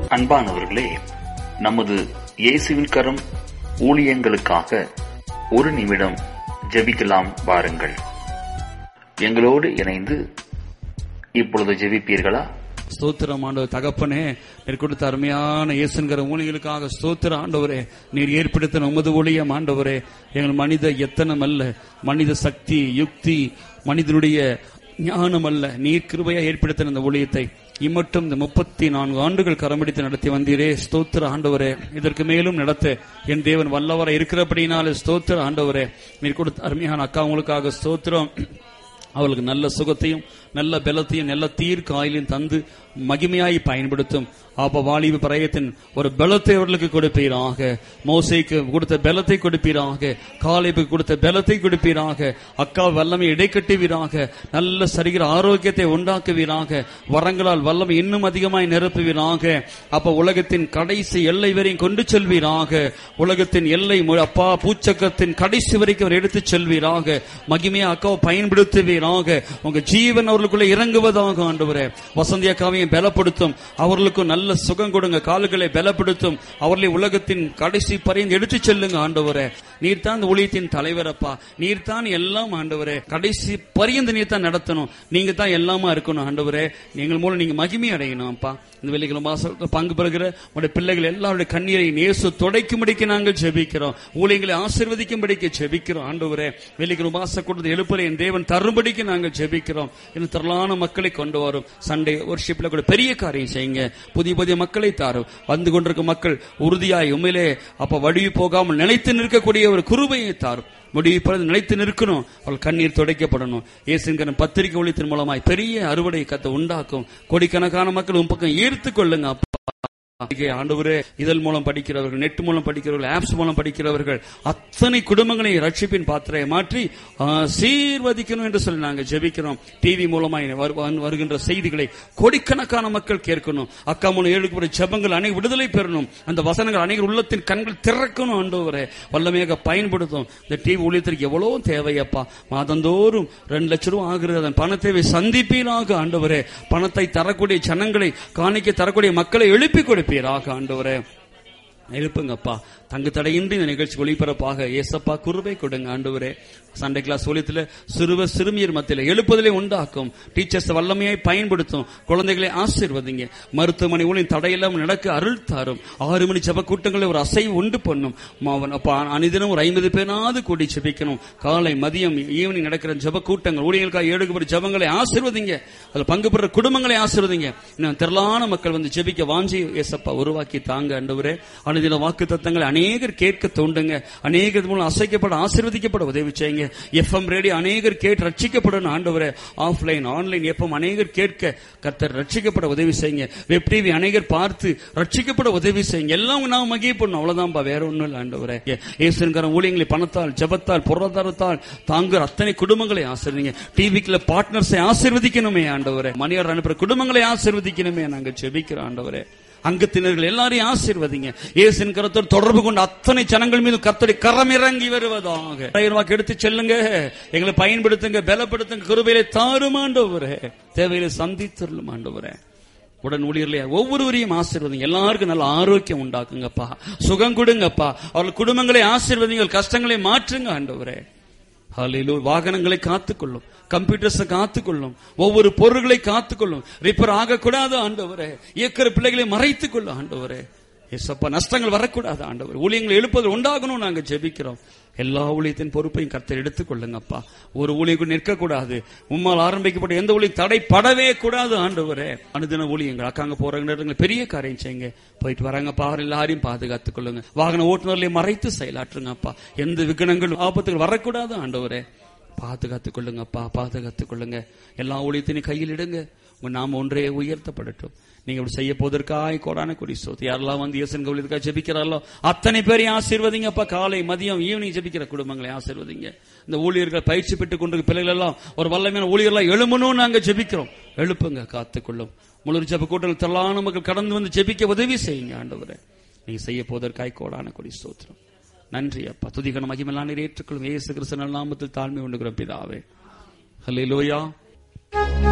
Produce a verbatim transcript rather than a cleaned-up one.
அன்பானவர்களே, நமது இயேசுவின் கரம் ஊழியங்களுக்காக ஒரு நிமிடம் ஜெபிக்கலாம் வாருங்கள். எங்களோடு இணைந்து இப்பொழுது ஜெபிப்பீர்களா? ஸ்தோத்திரம் ஆண்டவர். தகப்பனே, நீர் கொடுத்த அருமையான இயேசுங்கிற ஊழியர்களுக்காக ஸ்தோத்திர ஆண்டவரே. நீர் ஏற்படுத்தின உமது ஊழியம் ஆண்டவரே. எங்கள் மனித எத்தனம் அல்ல, மனித சக்தி யுக்தி, மனிதனுடைய ஞானம் அல்ல, நீர் கிருபையா ஏற்படுத்தின இந்த ஊழியத்தை இம்மட்டும் இந்த முப்பத்தி நான்கு ஆண்டுகள் கரம்பிடித்து நடத்தி வந்தீரே. ஸ்தோத்திர ஆண்டவரே. இதற்கு மேலும் நடத்த என் தேவன் வல்லவரை இருக்கிறபடினாலே ஸ்தோத்திர ஆண்டவரே. நீர் கொடுத்த அருமையான அக்கா உங்களுக்காக ஸ்தோத்திரம். அவளுக்கு நல்ல சுகத்தையும் நல்ல பலத்தையும் நல்ல தீர்க்காயிலையும் தந்து மகிமையாய் பயன்படுத்தும். அப்ப வாலிப பிரயத்தின் ஒரு பலத்தை அவர்களுக்கு கொடுப்பீராக. மோசேக்கு கொடுத்த பலத்தை கொடுப்பீராக. காலேபுக்கு கொடுத்த பலத்தை கொடுப்பீராக. அக்கா வல்லமை இடைக்கட்டுவீராக. நல்ல சரீர ஆரோக்கியத்தை உண்டாக்குவீராக. வரங்களால் வல்லமை இன்னும் அதிகமாய் நிரப்புவீராக. அப்ப உலகத்தின் கடைசி எல்லை வரையும் கொண்டு செல்வீராக. உலகத்தின் எல்லை அப்பா பூச்சக்கத்தின் கடைசி வரைக்கும் அவர் எடுத்துச் செல்வீராக. மகிமையா அக்காவை பயன்படுத்துவீராக. உங்க ஜீவன் அவர்களுக்குள்ள இறங்குவதாக ஆண்டவரே. வசந்தி அக்காவையும் பலப்படுத்தும். அவர்களுக்கும் நல்ல சுகம் கொடுங்க. கால்களை பலப்படுத்தும். அவர்களை உலகத்தின் கடைசி பறைந்து எடுத்துச் செல்லுங்க ஆண்டவரே. நீர் தான் ஊழியத்தின் தலைவரப்பா. நீர் தான் எல்லாம் ஆண்டவரே. கடைசி பரியந்து நீர் தான் நடத்தணும். நீங்க தான் எல்லாமா இருக்கணும் ஆண்டவரே. எங்கள் மூலம் நீங்க மகிமை அடையணும் அப்பா. இந்த வெள்ளிக்கிழமை மாசத்துல பங்கு பெறுகிற உடைய பிள்ளைகள் எல்லாருடைய கண்ணீரை நேசு துடைக்கும்படிக்கு நாங்கள் ஜெபிக்கிறோம். ஊழியங்களை ஆசீர்வதிக்கும்படிக்கு ஜெபிக்கிறோம் ஆண்டவரே. வெள்ளிக்கிழமை மாச கொடுத்து எழுப்புற என் தேவன் தரும்படிக்கு நாங்கள் ஜெபிக்கிறோம். இன்னும் திரளான மக்களை கொண்டு வரும். சண்டே வொர்ஷிப்ல கூட பெரிய காரியம் செய்யுங்க. புதிய புதிய மக்களை தாரும். வந்து கொண்டிருக்கும் மக்கள் உறுதியாய் உண்மையிலே அப்ப வடிவு போகாமல் நிலைத்து நிற்கக்கூடிய ஒரு கிருபையை தாரும். முடிவு பிறகு நிலைத்து நிற்கணும். அவள் கண்ணீர் துடைக்கப்படணும். இயேசுவின் பத்திரிகை ஒளித்தின் மூலமாய் பெரிய அறுவடை கத்தை உண்டாக்கும். கோடிக்கணக்கான மக்கள் உன் பக்கம் ஈர்த்து கொள்ளுங்க அப்பா. ஆண்டவரே, இதழ் மூலம் படிக்கிறவர்கள், நெட் மூலம் படிக்கிறவர்கள், ஆப்ஸ் மூலம் படிக்கிறவர்கள் அத்தனை குடும்பங்களை ரட்சிப்பின் பாத்திரையை மாற்றி ஆசீர்வதிக்கணும் என்று சொல்லி நாங்கள் ஜெபிக்கிறோம். டிவி மூலமாய் வருகின்ற செய்திகளை கோடிக்கணக்கான மக்கள் கேட்கணும். அக்கா மூலம் ஏழுக்கு ஜெபங்கள் அனைவரும் விடுதலை பெறணும். அந்த வசனங்கள் அனைவரும் உள்ளத்தின் கண்கள் திறக்கணும் ஆண்டவரே. வல்லமையாக பயன்படுத்தும். இந்த டிவி ஊழியத்திற்கு எவ்வளவு தேவையப்பா. மாதந்தோறும் ரெண்டு லட்சம் ரூபாய் ஆகிறது. அதன் பண தேவை சந்திப்பீராக ஆண்டவரே. பணத்தை தரக்கூடிய ஜனங்களை, காணிக்கை தரக்கூடிய மக்களை எழுப்பி கொடு ஆண்டவரே. எழுப்புங்கப்பா. தங்கு தடையின்றி இந்த நிகழ்ச்சி ஒளிபரப்பாக ஏசப்பா குருபை கொடுங்க ஆண்டவரே. சண்டே கிளாஸ் ஒலியத்தில் சிறுவர் சிறுமியர் மத்தியில் எழுப்புதலை உண்டாக்கும். டீச்சர்ஸ் வல்லமையாய் பயன்படுத்தும். குழந்தைகளை ஆசீர்வதிங்க. மருத்துவமனை ஊழியம் தடையெல்லாம் நடக்க அருள் தாரும். ஆறு மணி ஜெப கூட்டங்களை ஒரு அசைவு உண்டு பண்ணும். அனிதினம் ஒரு ஐம்பது பேராவது கூடி ஜெபிக்கணும். காலை மதியம் ஈவினிங் நடக்கிற ஜெப கூட்டங்கள் ஊழியர்களுக்காக ஏழுக்கு ஜெபங்களை ஆசீர்வதிங்க. அதில் பங்கு பெற குடும்பங்களை ஆசீர்வதிங்க. இன்னும் திரளான மக்கள் வந்து ஜெபிக்க வாஞ்சி ஏசப்பா உருவாக்கி தாங்க ஆண்டவரே. அனுதின வாக்கு தத்தங்களை அநேகர் கேட்க தோண்டுங்க. அநேகர் மூலம் அசைக்கப்பட ஆசீர்வதிக்கப்பட உதவி செய்யுங்க. எஃப்எம் ரேடியோ அநேகர் கேட்டு ரட்சிக்கப்படணும் ஆண்டவரே. ஆஃப்லைன் ஆன்லைன் எஃப்எம் அநேகர் கேட்க கர்த்தர் ரட்சிக்கப்பட உதவி செய்யுங்க. வெப் டிவி அநேகர் பார்த்து ரட்சிக்கப்பட உதவி செய்யுங்க. எல்லாம் நாம் மகிழ் பண்ணணும். அவ்வளவுதான்பா, வேற ஒன்றும் இல்லை ஆண்டவரே. இயேசுவின் ஊழியங்களை பணத்தால், ஜெபத்தால், பொருளாதாரத்தால் தாங்குற அத்தனை குடும்பங்களை ஆசீர்வதிங்க. டிவிக்குள்ள பார்ட்னர்ஸை ஆசீர்வதிக்கணுமே ஆண்டவரே. மணியார் அனுப்புற குடும்பங்களை ஆசீர்வதிக்கணுமே நாங்கள் ஜெபிக்கிறோம் ஆண்டவரே. அங்கத்தினர்கள் எல்லாரையும் ஆசீர்வதிங்க. இயேசுவின் கரத்தோடு தொடர்பு கொண்ட அத்தனை ஜனங்கள் மீது கர்த்தருடைய கரம் இறங்கி வருவதாக. எடுத்து செல்லுங்க. எங்களை பயன்படுத்துங்க, பலப்படுத்துங்க. கிருபையிலே தாரும் ஆண்டவரே. தேவையிலே சந்தித்தருளும் ஆண்டவரே. உடன் ஊழியர்களே ஒவ்வொருவரையும் ஆசீர்வதிங்க. எல்லாருக்கும் நல்ல ஆரோக்கியம் உண்டாக்குங்கப்பா. சுகம் கொடுங்கப்பா. அவர்கள் குடும்பங்களை ஆசீர்வதிங்க. கஷ்டங்களை மாற்றுங்க ஆண்டவரே. வாகனங்களை காத்துக்கொள்ளும். கம்ப்யூட்டர்ஸை காத்துக்கொள்ளும். ஒவ்வொரு பொருள்களை காத்துக்கொள்ளும். ரிப்பேர் ஆகக்கூடாது ஆண்டவரே. இயக்கிற பிள்ளைகளை மறைத்துக் கொள்ளும் ஆண்டவரே. ஏசப்பா, நஷ்டங்கள் வரக்கூடாது ஆண்டவர். ஊழியங்களை எழுப்பது உண்டாகணும் நாங்கள் ஜெபிக்கிறோம். எல்லா ஊழியத்தின் பொறுப்பையும் கர்த்தர் எடுத்துக் கொள்ளுங்கப்பா. ஒரு ஊழியம் நிற்கக்கூடாது. உம்மால் ஆரம்பிக்கப்பட்ட எந்த ஊழியம் தடைப்படவே கூடாது ஆண்டவரே. அனுதின ஊழியங்கள் அக்காங்க போறாங்க, பெரிய காரியம் செய்யுங்க. போயிட்டு வராங்க பாரு, எல்லாரையும் பாதுகாத்துக் கொள்ளுங்க. வாகன ஓட்டுநர்களையும் மறைத்து செயலாற்றுங்கப்பா. எந்த விகனங்கள் ஆபத்துகள் வரக்கூடாது ஆண்டவரே. பாதுகாத்துக் கொள்ளுங்கப்பா, பாதுகாத்துக் கொள்ளுங்க. எல்லா ஊழியத்தினையும் கையில் இடுங்க. உங்க நாம ஒன்றே உயர்த்தப்படட்டும். நீங்க அப்படி செய்ய போவதற்காய் கோடான கொடி சோத்து. யாரெல்லாம் வந்து இயேசுவின் கவுலியத்துக்காக ஜெபிக்கிறாரோ அத்தனை பேரையும் ஆசீர்வதிங்கப்பா. காலை மதியம் ஈவினிங் ஜெபிக்கிற குடும்பங்களை ஆசீர்வதிங்க. இந்த ஊழியர்கள் பயிற்சி பெற்றுக் கொண்டிருக்க பிள்ளைகள் எல்லாம் ஒரு வல்லமையான ஊழியர்களாக எழுமணும் நாங்க ஜெபிக்கிறோம். எழுப்புங்க, காத்துக்கொள்ளும். முழு ஜெப கூட்டங்கள் திரளான மக்கள் கடந்து வந்து ஜெபிக்க உதவி செய்யுங்க ஆண்டவரே. நீங்க செய்ய போவதற்காய் கோடான கொடி சோத்திரம். நன்றி அப்பா. துதிகன மகிமையெல்லாம் ஏற்றுக்கொள்ளும். இயேசு கிறிஸ்து நாமத்தில் தாழ்மை உண்டுகிறோம் பிதாவே. ஹல்லேலூயா.